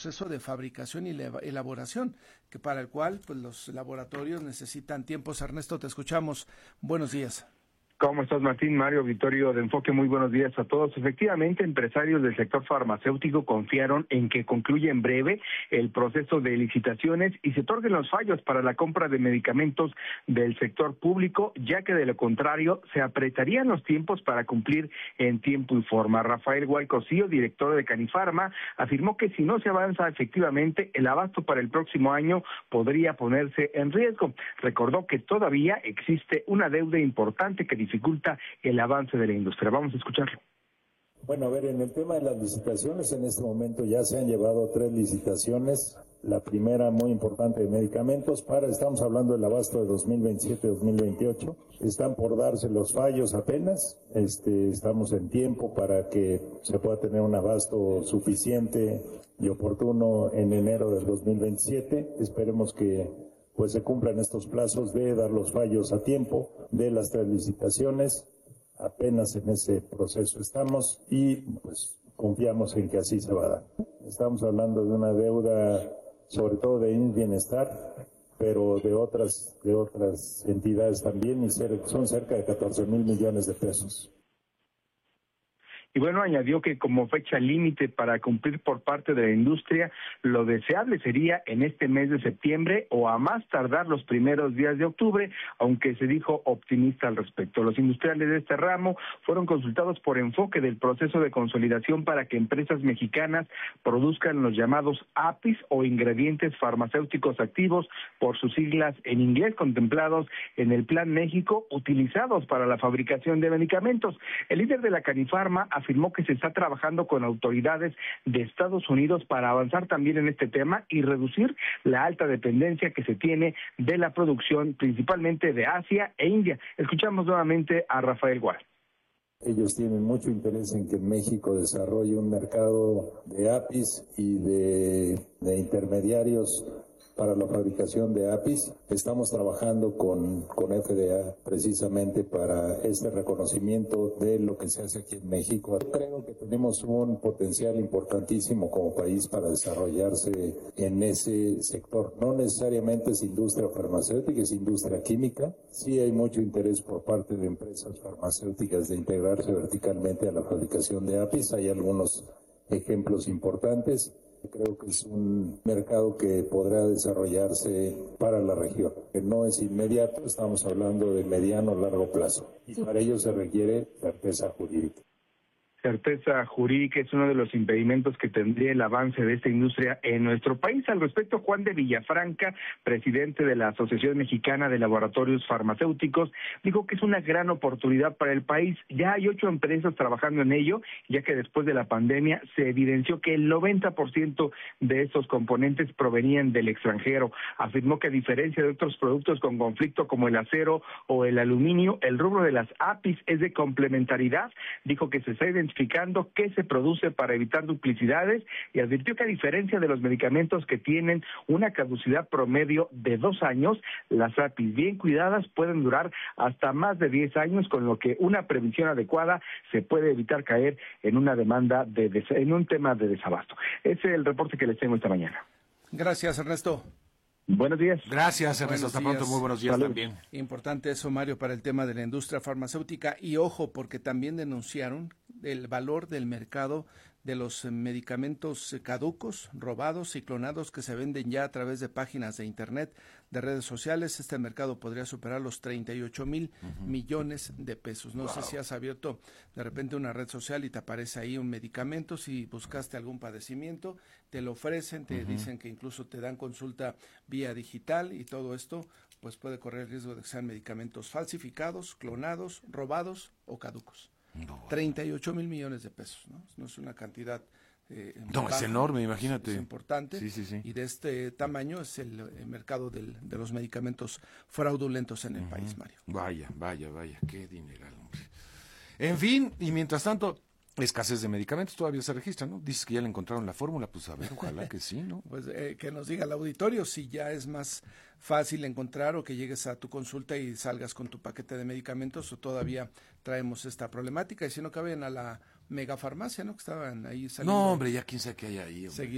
proceso de fabricación y elaboración, que para el cual pues los laboratorios necesitan tiempos. Ernesto, te escuchamos. Buenos días. ¿Cómo estás, Martín? Mario Vittorio de Enfoque, muy buenos días a todos. Efectivamente, empresarios del sector farmacéutico confiaron en que concluya en breve el proceso de licitaciones y se otorguen los fallos para la compra de medicamentos del sector público, ya que de lo contrario se apretarían los tiempos para cumplir en tiempo y forma. Rafael Guaycosío, director de Canifarma, afirmó que si no se avanza efectivamente, el abasto para el próximo año podría ponerse en riesgo. Recordó que todavía existe una deuda importante que dificulta el avance de la industria. Vamos a escucharlo. Bueno, a ver, en el tema de las licitaciones, en este momento ya se han llevado 3 licitaciones. La primera, muy importante, de medicamentos, estamos hablando del abasto de 2027-2028. Están por darse los fallos apenas. Estamos en tiempo para que se pueda tener un abasto suficiente y oportuno en enero del 2027. Esperemos que pues se cumplan estos plazos de dar los fallos a tiempo de las 3 licitaciones. Apenas en ese proceso estamos y pues confiamos en que así se va a dar. Estamos hablando de una deuda, sobre todo de bienestar, pero de otras entidades también, y son cerca de 14,000 millones de pesos. Y bueno, añadió que como fecha límite para cumplir por parte de la industria, lo deseable sería en este mes de septiembre o a más tardar los primeros días de octubre, aunque se dijo optimista al respecto. Los industriales de este ramo fueron consultados por Enfoque del proceso de consolidación para que empresas mexicanas produzcan los llamados APIs o ingredientes farmacéuticos activos, por sus siglas en inglés, contemplados en el Plan México, utilizados para la fabricación de medicamentos. El líder de la Canifarma afirmó que se está trabajando con autoridades de Estados Unidos para avanzar también en este tema y reducir la alta dependencia que se tiene de la producción, principalmente de Asia e India. Escuchamos nuevamente a Rafael Gual. Ellos tienen mucho interés en que México desarrolle un mercado de APIs y de intermediarios para la fabricación de APIs. Estamos trabajando con FDA precisamente para este reconocimiento de lo que se hace aquí en México. Creo que tenemos un potencial importantísimo como país para desarrollarse en ese sector. No necesariamente es industria farmacéutica, es industria química. Sí hay mucho interés por parte de empresas farmacéuticas de integrarse verticalmente a la fabricación de APIs. Hay algunos ejemplos importantes. Creo que es un mercado que podrá desarrollarse para la región. Que no es inmediato, estamos hablando de mediano o largo plazo. Y para ello se requiere certeza jurídica. Certeza jurídica es uno de los impedimentos que tendría el avance de esta industria en nuestro país. Al respecto, Juan de Villafranca, presidente de la Asociación Mexicana de Laboratorios Farmacéuticos, dijo que es una gran oportunidad para el país. Ya hay 8 empresas trabajando en ello, ya que después de la pandemia se evidenció que el 90% de estos componentes provenían del extranjero. Afirmó que a diferencia de otros productos con conflicto como el acero o el aluminio, el rubro de las APIs es de complementariedad. Dijo que se está identificando qué se produce para evitar duplicidades y advirtió que a diferencia de los medicamentos que tienen una caducidad promedio de 2 años, las APIs bien cuidadas pueden durar hasta más de 10 años, con lo que una previsión adecuada se puede evitar caer en una demanda en un tema de desabasto. Ese es el reporte que les tengo esta mañana. Gracias, Ernesto. Buenos días. Gracias, Ernesto. Hasta pronto. Muy buenos días. Salud. También. Importante eso, Mario, para el tema de la industria farmacéutica. Y ojo, porque también denunciaron el valor del mercado de los medicamentos caducos, robados y clonados que se venden ya a través de páginas de internet, de redes sociales. Este mercado podría superar los 38,000 millones de pesos. No sé si has abierto de repente una red social y te aparece ahí un medicamento. Si buscaste algún padecimiento, te lo ofrecen, te dicen que incluso te dan consulta vía digital, y todo esto pues puede correr el riesgo de que sean medicamentos falsificados, clonados, robados o caducos. 38,000 millones de pesos, ¿no? No es una cantidad No, es enorme, imagínate. Es importante. Sí. Y de este tamaño es el mercado de los medicamentos fraudulentos en el país, Mario. Vaya, qué dineral, hombre. En fin, y mientras tanto, escasez de medicamentos todavía se registra, ¿no? Dices que ya le encontraron la fórmula, pues a ver, ojalá que sí, ¿no? Pues que nos diga el auditorio si ya es más fácil encontrar, o que llegues a tu consulta y salgas con tu paquete de medicamentos, o todavía traemos esta problemática. Y si no, caben a la megafarmacia, ¿no? Que estaban ahí saliendo. No, hombre, ya quién sabe qué hay ahí, hombre. ¿Seguirá?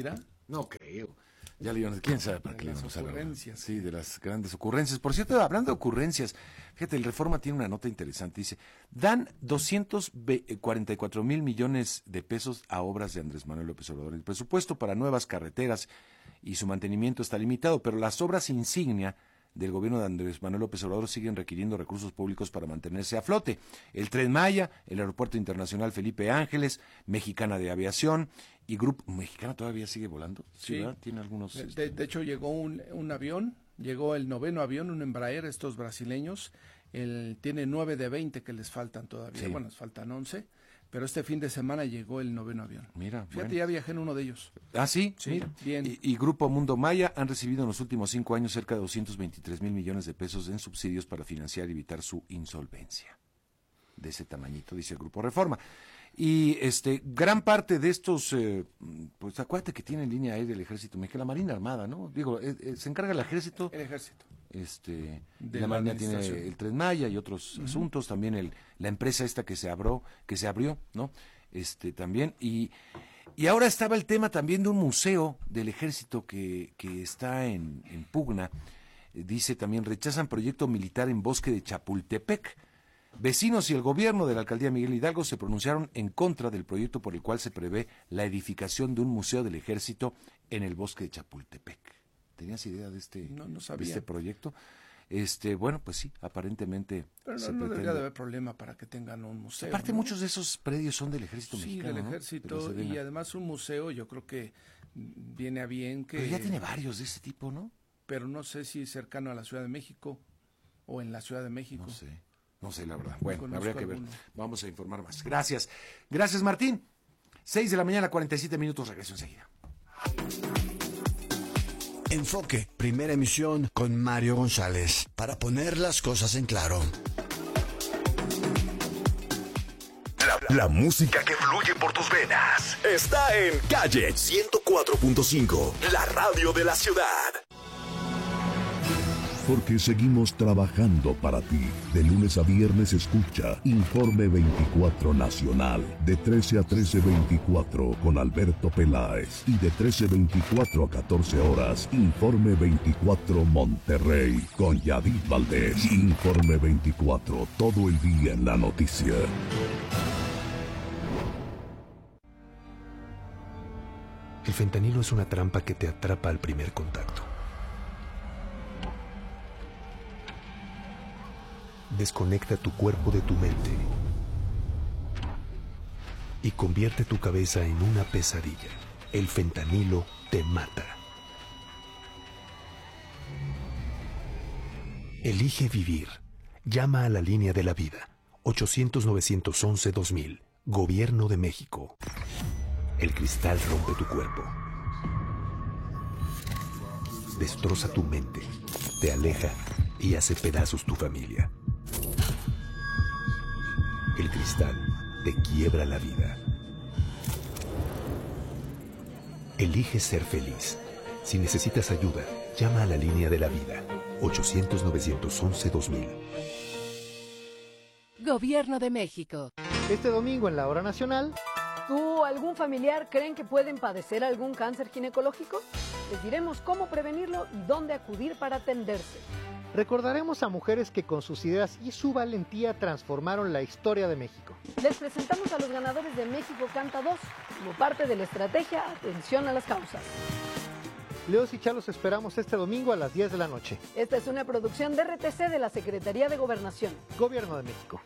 No creo. Ya leíron, quién sabe para qué le vamos a hablar. Ocurrencias. Sí, de las grandes ocurrencias. Por cierto, hablando de ocurrencias, fíjate, el Reforma tiene una nota interesante. Dice, dan 244 mil millones de pesos a obras de Andrés Manuel López Obrador. El presupuesto para nuevas carreteras y su mantenimiento está limitado, pero las obras insignia del gobierno de Andrés Manuel López Obrador siguen requiriendo recursos públicos para mantenerse a flote. El Tren Maya, el Aeropuerto Internacional Felipe Ángeles, Mexicana de Aviación y Grupo Mexicana todavía sigue volando. Sí. ¿Verdad? Tiene algunos. De hecho, llegó un avión, llegó el 9º avión, un Embraer, estos brasileños. Tiene 9 de 20 que les faltan todavía. Sí. Bueno, les faltan 11. Pero este fin de semana llegó el 9º avión. Mira, Fíjate, bueno. ya viajé en uno de ellos. Ah, sí, Sí, mira. bien. Y Grupo Mundo Maya han recibido en los últimos 5 años cerca de 223 mil millones de pesos en subsidios para financiar y evitar su insolvencia. De ese tamañito, dice el Grupo Reforma. Y gran parte de estos, pues acuérdate que tiene línea aérea del Ejército Mexicano, la Marina Armada, ¿no? Digo, se encarga el Ejército. El ejército. La Marina tiene el Tren Maya y otros asuntos, también la empresa esta que se abrió, ¿no? También, y ahora estaba el tema también de un museo del Ejército que está en pugna. Dice también, rechazan proyecto militar en Bosque de Chapultepec. Vecinos y el gobierno de la alcaldía Miguel Hidalgo se pronunciaron en contra del proyecto por el cual se prevé la edificación de un museo del Ejército en el Bosque de Chapultepec. ¿Tenías idea de No sabía. de este proyecto? Bueno, pues sí, aparentemente Pero se no pretende. debería de haber problema para que tengan un museo. Aparte, ¿no? muchos de esos predios son del Ejército Sí, Mexicano, del ¿no? ejército, De la Sedena. y además un museo yo creo que viene a bien que... Pero ya tiene varios de ese tipo, ¿no? Pero no sé si cercano a la Ciudad de México o en la Ciudad de México. No sé la verdad. Bueno, conozco habría que ver. alguno. Vamos a informar más. Gracias. Gracias, Martín. 6 de la mañana, 47 minutos. Regreso enseguida. Enfoque, primera emisión con Mario González, para poner las cosas en claro. La música que fluye por tus venas está en Calle 104.5, la radio de la ciudad. Porque seguimos trabajando para ti. De lunes a viernes escucha Informe 24 Nacional, de 13 a 13:24 con Alberto Peláez. Y de 13:24 a 14 horas, Informe 24 Monterrey con Yadid Valdés. Informe 24, todo el día en la noticia. El fentanilo es una trampa que te atrapa al primer contacto. Desconecta tu cuerpo de tu mente y convierte tu cabeza en una pesadilla. El fentanilo te mata. Elige vivir. Llama a la línea de la vida. 800-911-2000. Gobierno de México. El cristal rompe tu cuerpo. Destroza tu mente. Te aleja y hace pedazos tu familia. El cristal te quiebra la vida. Elige ser feliz. Si necesitas ayuda, llama a la línea de la vida. 800-911-2000. Gobierno de México. Este domingo en la Hora Nacional. ¿Tú o algún familiar creen que pueden padecer algún cáncer ginecológico? Les diremos cómo prevenirlo y dónde acudir para atenderse. Recordaremos a mujeres que con sus ideas y su valentía transformaron la historia de México. Les presentamos a los ganadores de México Canta 2 como parte de la estrategia Atención a las Causas. Leos y Chalos esperamos este domingo a las 10 de la noche. Esta es una producción de RTC de la Secretaría de Gobernación. Gobierno de México.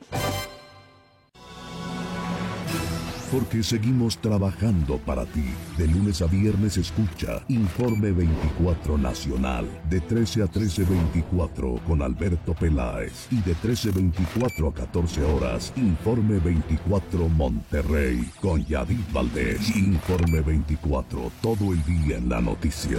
Porque seguimos trabajando para ti. De lunes a viernes escucha Informe 24 Nacional, de 13 a 13:24 con Alberto Peláez. Y de 13:24 a 14 horas, Informe 24 Monterrey con Yadid Valdés. Informe 24, todo el día en la noticia.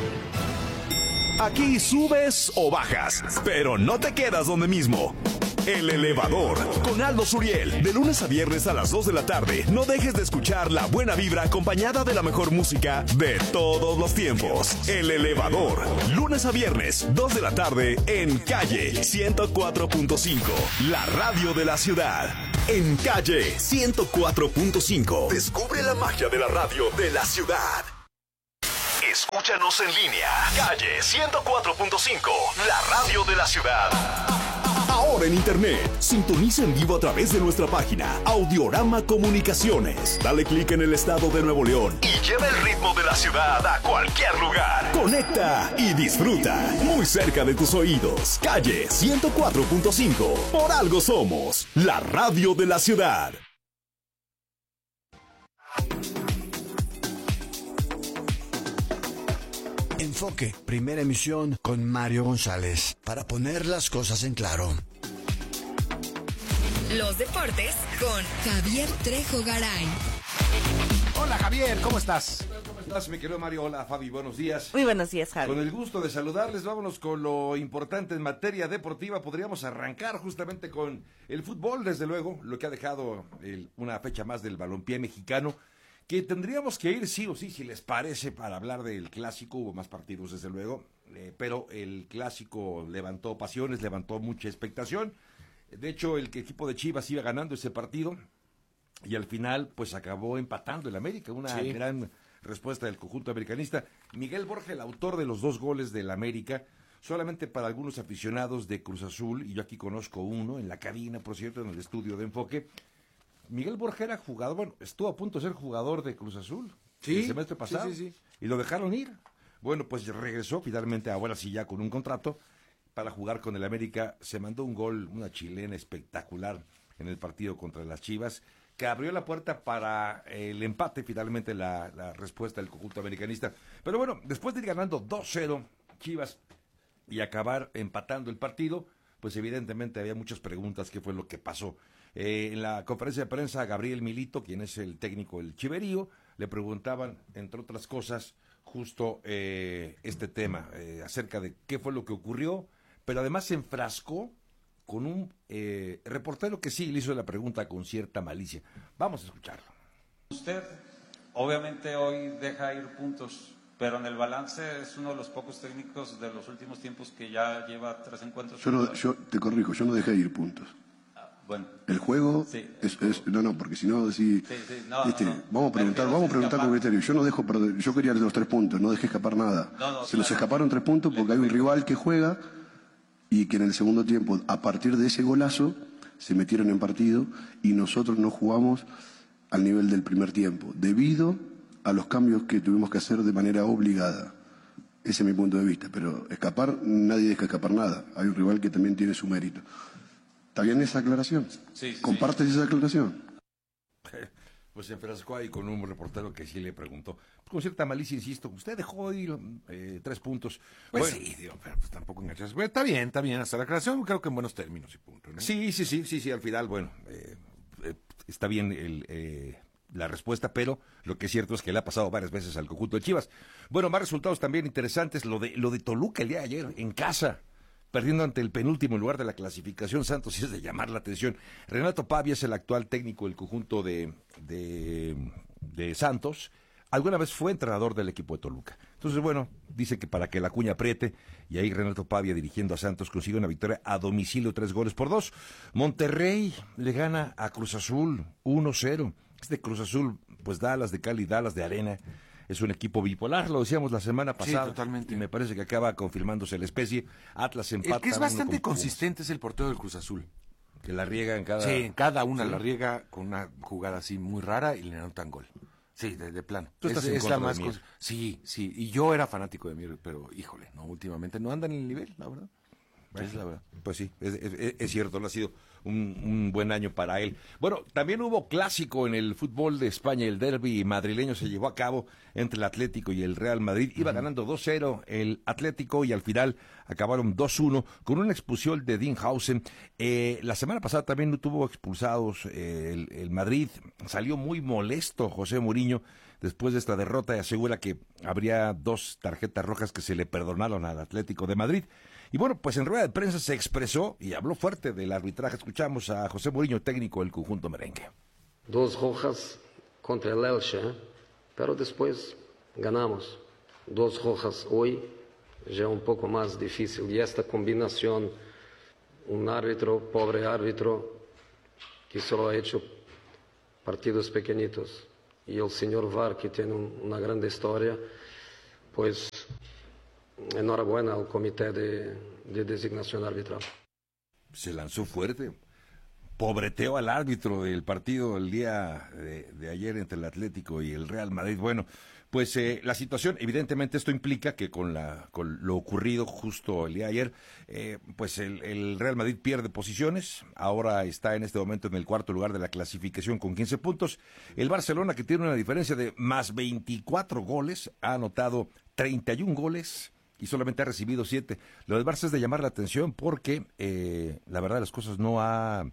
Aquí subes o bajas, pero no te quedas donde mismo. El Elevador, con Aldo Suriel, de lunes a viernes a las 2 de la tarde. No dejes de escuchar la buena vibra acompañada de la mejor música de todos los tiempos. El Elevador, lunes a viernes, 2 de la tarde, en Calle 104.5, la radio de la ciudad. En Calle 104.5, descubre la magia de la radio de la ciudad. Escúchanos en línea. Calle 104.5, la radio de la ciudad. Ahora en internet, sintoniza en vivo a través de nuestra página Audiorama Comunicaciones. Dale clic en el estado de Nuevo León y lleva el ritmo de la ciudad a cualquier lugar. Conecta y disfruta muy cerca de tus oídos. Calle 104.5, por algo somos la radio de la ciudad. Enfoque, primera emisión con Mario González, para poner las cosas en claro. Los deportes con Javier Trejo Garay. Hola Javier, ¿cómo estás? ¿Cómo estás, mi querido Mario? Hola Fabi, buenos días. Muy buenos días, Javi. Con el gusto de saludarles, vámonos con lo importante en materia deportiva. Podríamos arrancar justamente con el fútbol, desde luego, lo que ha dejado una fecha más del balompié mexicano, que tendríamos que ir sí o sí, si les parece, para hablar del clásico. Hubo más partidos, desde luego, pero el clásico levantó pasiones, levantó mucha expectación. De hecho, el equipo de Chivas iba ganando ese partido y al final pues acabó empatando el América, una gran respuesta del conjunto americanista. Miguel Borja, el autor de los 2 goles del América, solamente para algunos aficionados de Cruz Azul, y yo aquí conozco uno en la cabina, por cierto, en el estudio de Enfoque. Miguel Borja era jugador, bueno, estuvo a punto de ser jugador de Cruz Azul el semestre pasado, y lo dejaron ir. Bueno, pues regresó finalmente, ahora sí ya con un contrato para jugar con el América. Se mandó un gol, una chilena espectacular en el partido contra las Chivas, que abrió la puerta para el empate, finalmente la respuesta del conjunto americanista. Pero bueno, después de ir ganando 2-0 Chivas y acabar empatando el partido, pues evidentemente había muchas preguntas, qué fue lo que pasó. En la conferencia de prensa, Gabriel Milito, quien es el técnico del Chiverío, le preguntaban, entre otras cosas, justo este tema, acerca de qué fue lo que ocurrió, pero además se enfrascó con un reportero que sí le hizo la pregunta con cierta malicia. Vamos a escucharlo. Usted, obviamente, hoy deja ir puntos, pero en el balance es uno de los pocos técnicos de los últimos tiempos que ya lleva 3 encuentros. Yo te corrijo, yo no dejé ir puntos. Bueno, el juego no, porque si no decís, vamos a preguntar con criterio. Yo no dejo perder, yo quería los 3 puntos, no dejé escapar nada. Se nos escaparon 3 puntos porque hay un rival que juega y que en el segundo tiempo, a partir de ese golazo, se metieron en partido y nosotros no jugamos al nivel del primer tiempo, debido a los cambios que tuvimos que hacer de manera obligada. Ese es mi punto de vista, pero escapar, nadie deja escapar nada. Hay un rival que también tiene su mérito. ¿Está bien esa aclaración? Sí. ¿Compartes esa aclaración? Pues se enfrascó ahí con un reportero que sí le preguntó, pues con cierta malicia, insisto, usted dejó ir 3 puntos. Pues bueno, sí, digo, pero pues tampoco engancharse. Bueno, está bien, hasta la aclaración creo que en buenos términos y punto, ¿no? Sí, al final, bueno, está bien la respuesta, pero lo que es cierto es que le ha pasado varias veces al conjunto de Chivas. Bueno, más resultados también interesantes, lo de Toluca el día de ayer, en casa, perdiendo ante el penúltimo lugar de la clasificación. Santos, y es de llamar la atención. Renato Pavia es el actual técnico del conjunto de Santos. Alguna vez fue entrenador del equipo de Toluca. Entonces, bueno, dice que para que la cuña apriete, y ahí Renato Pavia, dirigiendo a Santos, consigue una victoria a domicilio, 3-2. Monterrey le gana a Cruz Azul 1-0. Este Cruz Azul, pues Dallas de Cali, Dallas de arena. Es un equipo bipolar, lo decíamos la semana pasada. Sí, totalmente. Y me parece que acaba confirmándose la especie. Atlas empata. El que es bastante consistente es el portero del Cruz Azul. Que la riega en cada... Sí, en cada una la riega con una jugada así muy rara y le anotan gol. Sí, de plano. ¿Tú estás en contra de Mier? Sí, y yo era fanático de Mier, pero híjole, no, últimamente no andan en el nivel, la verdad. Es la verdad. Pues sí, es cierto, no ha sido un buen año para él. Bueno, también hubo clásico en el fútbol de España, el derbi madrileño se llevó a cabo entre el Atlético y el Real Madrid. Iba ganando 2-0 el Atlético y al final acabaron 2-1 con una expulsión de Dinhausen. La semana pasada también no tuvo expulsados el Madrid. Salió muy molesto José Mourinho después de esta derrota y asegura que habría 2 tarjetas rojas que se le perdonaron al Atlético de Madrid. Y bueno, pues en rueda de prensa se expresó y habló fuerte del arbitraje. Escuchamos a José Mourinho, técnico del conjunto merengue. 2 rojas contra el Elche, pero después ganamos. 2 rojas hoy, ya un poco más difícil. Y esta combinación, un árbitro, pobre árbitro, que solo ha hecho partidos pequeñitos. Y el señor VAR, que tiene una grande historia, pues enhorabuena al comité de designación arbitral. Se lanzó fuerte, pobreteó al árbitro del partido el día de ayer entre el Atlético y el Real Madrid. Bueno, pues la situación, evidentemente esto implica que con lo ocurrido justo el día de ayer, pues el Real Madrid pierde posiciones, ahora está en este momento en el cuarto lugar de la clasificación con 15 puntos. El Barcelona, que tiene una diferencia de más 24 goles, ha anotado 31 goles y solamente ha recibido 7. Lo del Barça es de llamar la atención porque la verdad las cosas no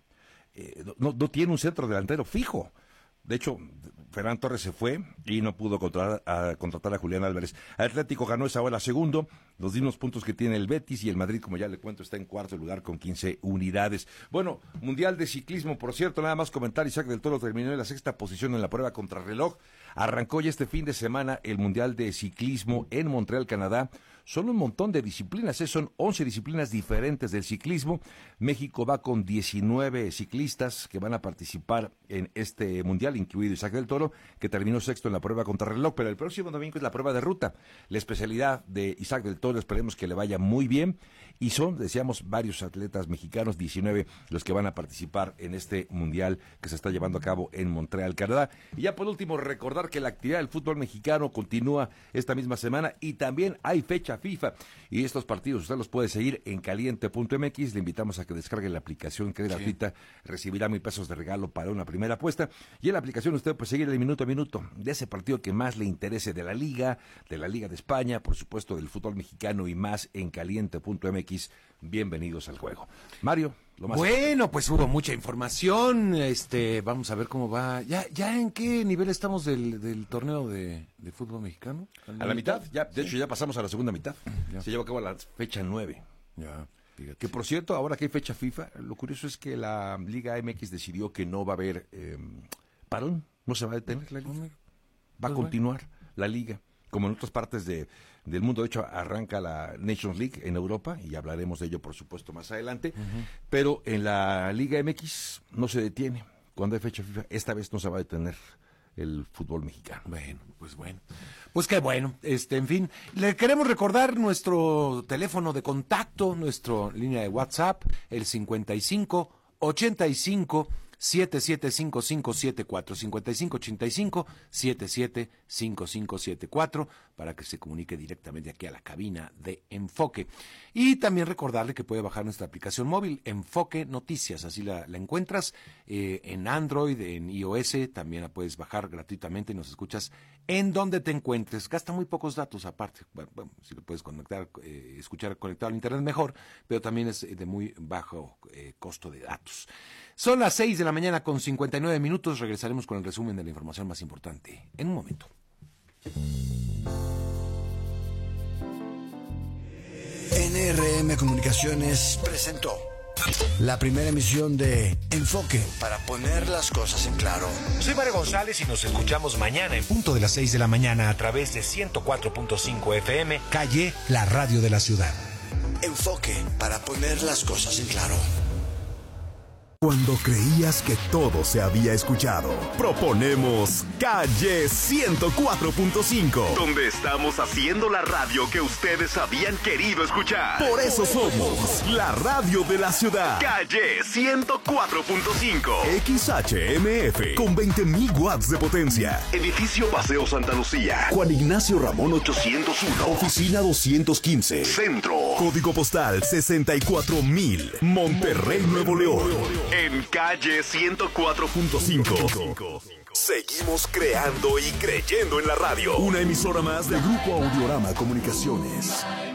tiene un centro delantero fijo. De hecho, Ferran Torres se fue y no pudo contratar a Julián Álvarez. Atlético ganó esa hora segundo, los mismos puntos que tiene el Betis, y el Madrid, como ya le cuento, está en cuarto lugar con 15 unidades. Bueno, Mundial de Ciclismo, por cierto, nada más comentar, Isaac del Toro terminó en la sexta posición en la prueba contrarreloj. Arrancó ya este fin de semana el Mundial de Ciclismo en Montreal, Canadá. Son un montón de disciplinas, son 11 disciplinas diferentes del ciclismo. México va con 19 ciclistas que van a participar en este mundial, incluido Isaac del Toro, que terminó sexto en la prueba contrarreloj, pero el próximo domingo es la prueba de ruta. La especialidad de Isaac del Toro, esperemos que le vaya muy bien, y son, decíamos, varios atletas mexicanos, 19 los que van a participar en este mundial que se está llevando a cabo en Montreal, Canadá. Y ya por último, recordar que la actividad del fútbol mexicano continúa esta misma semana y también hay fecha FIFA, y estos partidos usted los puede seguir en caliente.mx. Le invitamos a que descargue la aplicación, que es gratuita, recibirá $1,000 de regalo para una primera apuesta, y en la aplicación usted puede seguir el minuto a minuto de ese partido que más le interese de la Liga de España, por supuesto del fútbol mexicano y más en caliente.mx. Bienvenidos al juego. Mario, lo más bueno, pues hubo mucha información, vamos a ver cómo va. ¿Ya en qué nivel estamos del torneo de fútbol mexicano? A la mitad, ya, de hecho ya pasamos a la segunda mitad. Ya. Se lleva a cabo la fecha 9. Ya, fíjate. Que por cierto, ahora que hay fecha FIFA, lo curioso es que la Liga MX decidió que no va a haber parón, no se va a detener la liga. Va a continuar la liga, como en otras partes del mundo. De hecho, arranca la Nations League en Europa, y hablaremos de ello, por supuesto, más adelante. Pero en la Liga MX no se detiene cuando hay fecha FIFA. Esta vez no se va a detener el fútbol mexicano. Bueno. Pues qué bueno. En fin, le queremos recordar nuestro teléfono de contacto, nuestra línea de WhatsApp, el 55 85 775574, 5585-775574, para que se comunique directamente aquí a la cabina de Enfoque. Y también recordarle que puede bajar nuestra aplicación móvil, Enfoque Noticias, así la encuentras en Android, en iOS, también la puedes bajar gratuitamente y nos escuchas en donde te encuentres. Gasta muy pocos datos aparte, bueno, si lo puedes escuchar conectado al internet mejor, pero también es de muy bajo costo de datos. Son las 6 de la mañana con 59 minutos. Regresaremos con el resumen de la información más importante en un momento. NRM Comunicaciones presentó la primera emisión de Enfoque, para poner las cosas en claro. Soy Mario González y nos escuchamos mañana en punto de las 6 de la mañana a través de 104.5 FM, Calle, la radio de la ciudad. Enfoque, para poner las cosas en claro. Cuando creías que todo se había escuchado, proponemos Calle 104.5, donde estamos haciendo la radio que ustedes habían querido escuchar. Por eso somos la radio de la ciudad. Calle 104.5, XHMF, con 20,000 watts de potencia. Edificio Paseo Santa Lucía, Juan Ignacio Ramón 801, Oficina 215, Centro, Código Postal 64,000, Monterrey, Nuevo León. En Calle 104.5. Seguimos creando y creyendo en la radio. Una emisora más del Grupo Audiorama Comunicaciones.